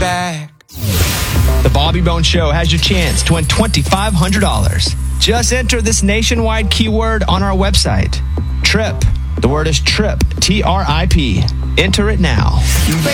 back. The Bobby Bones Show has your chance to win $2,500. Just enter this nationwide keyword on our website. TRIP. The word is TRIP. TRIP. Enter it now.